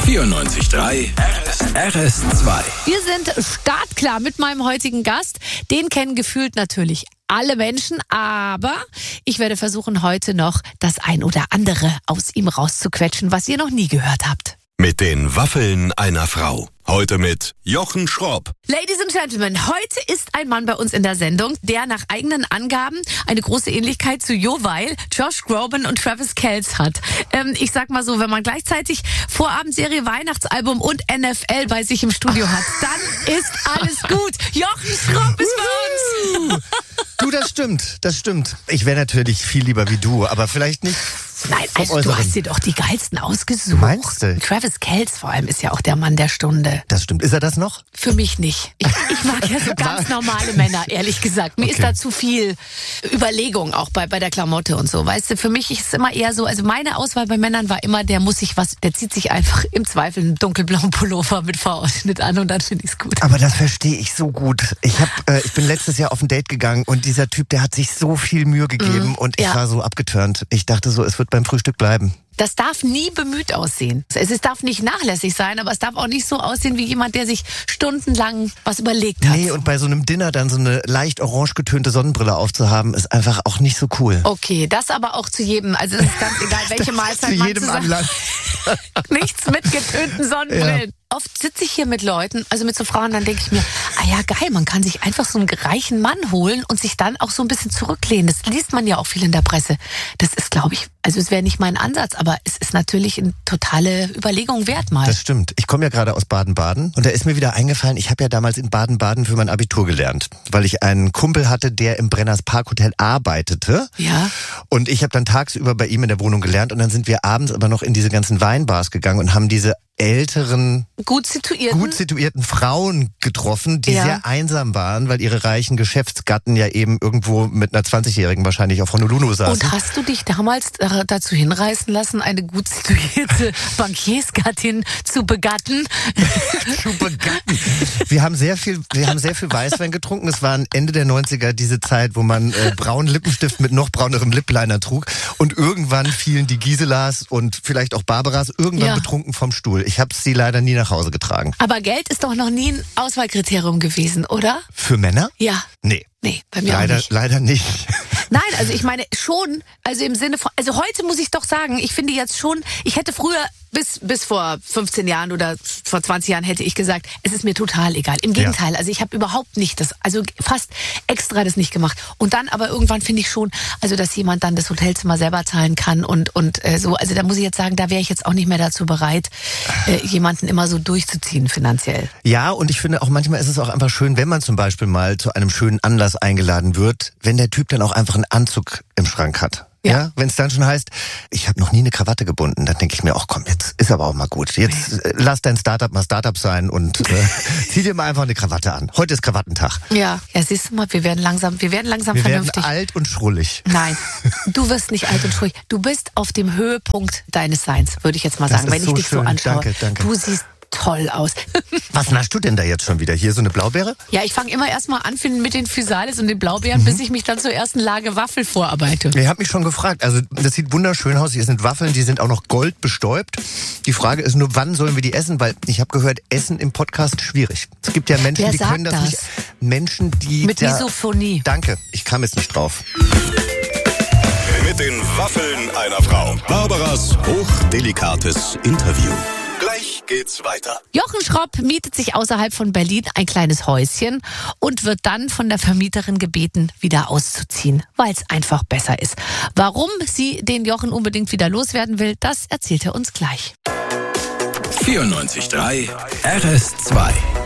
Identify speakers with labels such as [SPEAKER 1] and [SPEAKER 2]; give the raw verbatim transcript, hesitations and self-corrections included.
[SPEAKER 1] vierundneunzig Komma drei R S zwei.
[SPEAKER 2] Wir sind startklar mit meinem heutigen Gast. Den kennen gefühlt natürlich alle Menschen, aber ich werde versuchen, heute noch das ein oder andere aus ihm rauszuquetschen, was ihr noch nie gehört habt.
[SPEAKER 1] Mit den Waffeln einer Frau. Heute mit Jochen Schropp.
[SPEAKER 2] Ladies and Gentlemen, heute ist ein Mann bei uns in der Sendung, der nach eigenen Angaben eine große Ähnlichkeit zu Jo Weil, Josh Groban und Travis Kelce hat. Ähm, ich sag mal so, wenn man gleichzeitig Vorabendserie, Weihnachtsalbum und N F L bei sich im Studio hat, dann ist alles gut. Jochen Schropp ist bei uns.
[SPEAKER 3] Du, das stimmt, das stimmt. Ich wäre natürlich viel lieber wie du, aber vielleicht nicht.
[SPEAKER 2] Nein, also du hast dir doch die geilsten ausgesucht.
[SPEAKER 3] Meinst du?
[SPEAKER 2] Travis Kelce vor allem ist ja auch der Mann der Stunde.
[SPEAKER 3] Das stimmt. Ist er das noch?
[SPEAKER 2] Für mich nicht. Ich, ich mag ja so ganz normale Männer, ehrlich gesagt. Mir
[SPEAKER 3] Okay.
[SPEAKER 2] ist da zu viel Überlegung auch bei, bei der Klamotte und so. Weißt du, für mich ist es immer eher so, also meine Auswahl bei Männern war immer, der muss sich was, der zieht sich einfach im Zweifel einen dunkelblauen Pullover mit V-Ausschnitt an und dann finde ich es gut.
[SPEAKER 3] Aber das verstehe ich so gut. Ich hab, äh, ich bin letztes Jahr auf ein Date gegangen und dieser Typ, der hat sich so viel Mühe gegeben
[SPEAKER 2] Mhm,
[SPEAKER 3] und ich
[SPEAKER 2] ja.
[SPEAKER 3] war so abgeturnt. Ich dachte so, es wird beim Frühstück bleiben.
[SPEAKER 2] Das darf nie bemüht aussehen. Es, es darf nicht nachlässig sein, aber es darf auch nicht so aussehen wie jemand, der sich stundenlang was überlegt hat.
[SPEAKER 3] Nee, und bei so einem Dinner dann so eine leicht orange getönte Sonnenbrille aufzuhaben, ist einfach auch nicht so cool.
[SPEAKER 2] Okay, das aber auch zu jedem, also es ist ganz egal, welche Mahlzeit
[SPEAKER 3] Zu
[SPEAKER 2] man
[SPEAKER 3] jedem
[SPEAKER 2] zusammen-
[SPEAKER 3] Anlass.
[SPEAKER 2] Nichts mit getönten Sonnenbrillen. Oft sitze ich hier mit Leuten, also mit so Frauen, dann denke ich mir, ah ja geil, man kann sich einfach so einen reichen Mann holen und sich dann auch so ein bisschen zurücklehnen. Das liest man ja auch viel in der Presse. Das ist, glaube ich, also es wäre nicht mein Ansatz, aber es ist natürlich eine totale Überlegung wert mal.
[SPEAKER 3] Das stimmt. Ich komme ja gerade aus Baden-Baden und da ist mir wieder eingefallen, ich habe ja damals in Baden-Baden für mein Abitur gelernt, weil ich einen Kumpel hatte, der im Brenners Parkhotel arbeitete.
[SPEAKER 2] Ja.
[SPEAKER 3] Und ich habe dann tagsüber bei ihm in der Wohnung gelernt und dann sind wir abends aber noch in diese ganzen Weinbars gegangen und haben diese älteren,
[SPEAKER 2] Gut situierten.
[SPEAKER 3] gut situierten Frauen getroffen, die
[SPEAKER 2] Ja.
[SPEAKER 3] sehr einsam waren, weil ihre reichen Geschäftsgatten ja eben irgendwo mit einer zwanzigjährigen wahrscheinlich auf Honolulu saßen.
[SPEAKER 2] Und hast du dich damals äh, dazu hinreißen lassen, eine gut situierte Bankiersgattin zu begatten?
[SPEAKER 3] Zu begatten. Wir haben sehr viel, wir haben sehr viel Weißwein getrunken. Es war Ende der neunziger diese Zeit, wo man äh, braunen Lippenstift mit noch braunerem Lipliner trug. Und irgendwann fielen die Giselas und vielleicht auch Barbaras irgendwann
[SPEAKER 2] Ja.
[SPEAKER 3] betrunken vom Stuhl. Ich habe sie leider nie nach Hause getragen.
[SPEAKER 2] Aber Geld ist doch noch nie ein Auswahlkriterium gewesen, oder?
[SPEAKER 3] Für Männer?
[SPEAKER 2] Ja.
[SPEAKER 3] Nee.
[SPEAKER 2] Nee, bei mir
[SPEAKER 3] Leider,
[SPEAKER 2] auch nicht.
[SPEAKER 3] leider nicht.
[SPEAKER 2] Nein, also ich meine schon, also im Sinne von, also heute muss ich doch sagen, ich finde jetzt schon, ich hätte früher bis bis vor fünfzehn Jahren oder vor zwanzig Jahren hätte ich gesagt, es ist mir total egal. Im Gegenteil, also ich habe überhaupt nicht das, also fast extra das nicht gemacht. Und dann aber irgendwann finde ich schon, also dass jemand dann das Hotelzimmer selber zahlen kann und und äh, so, also da muss ich jetzt sagen, da wäre ich jetzt auch nicht mehr dazu bereit, äh, jemanden immer so durchzuziehen finanziell.
[SPEAKER 3] Ja, und ich finde auch manchmal ist es auch einfach schön, wenn man zum Beispiel mal zu einem schönen Anlass eingeladen wird, wenn der Typ dann auch einfach einen Anzug im Schrank hat. Ja,
[SPEAKER 2] Ja.
[SPEAKER 3] wenn es dann schon heißt, ich habe noch nie eine Krawatte gebunden, dann denke ich mir, ach komm, jetzt ist aber auch mal gut. Jetzt äh, lass dein Startup mal Startup sein und äh, zieh dir mal einfach eine Krawatte an. Heute ist Krawattentag.
[SPEAKER 2] Ja, ja, siehst du mal, wir werden langsam, wir werden langsam
[SPEAKER 3] Wir werden
[SPEAKER 2] vernünftig.
[SPEAKER 3] alt und schrullig.
[SPEAKER 2] Nein, du wirst nicht alt und schuldig. Du bist auf dem Höhepunkt deines Seins, würde ich jetzt mal
[SPEAKER 3] Das
[SPEAKER 2] sagen,
[SPEAKER 3] ist
[SPEAKER 2] wenn ich
[SPEAKER 3] so
[SPEAKER 2] dich so
[SPEAKER 3] schön.
[SPEAKER 2] anschaue.
[SPEAKER 3] Danke, danke.
[SPEAKER 2] Du siehst toll aus.
[SPEAKER 3] Was naschst du denn da jetzt schon wieder? Hier so eine Blaubeere?
[SPEAKER 2] Ja, ich fange immer erstmal an mit den Physalis und den Blaubeeren,
[SPEAKER 3] Mhm.
[SPEAKER 2] bis ich mich dann zur ersten Lage Waffel vorarbeite.
[SPEAKER 3] Ich habe mich schon gefragt. Also das sieht wunderschön aus. Hier sind Waffeln, die sind auch noch goldbestäubt. Die Frage ist nur, wann sollen wir die essen? Weil ich habe gehört, Essen im Podcast schwierig. Es gibt ja Menschen,
[SPEAKER 2] Wer
[SPEAKER 3] die
[SPEAKER 2] sagt
[SPEAKER 3] können das,
[SPEAKER 2] das?
[SPEAKER 3] nicht. Menschen, die
[SPEAKER 2] Mit
[SPEAKER 3] da,
[SPEAKER 2] Misophonie.
[SPEAKER 3] Danke, ich kam jetzt nicht drauf.
[SPEAKER 1] Mit den Waffeln einer Frau. Barbaras hochdelikates Interview. Gleich geht's weiter.
[SPEAKER 2] Jochen Schropp mietet sich außerhalb von Berlin ein kleines Häuschen und wird dann von der Vermieterin gebeten, wieder auszuziehen, weil es einfach besser ist. Warum sie den Jochen unbedingt wieder loswerden will, das erzählt er uns gleich.
[SPEAKER 1] vierundneunzig Komma drei R S zwei.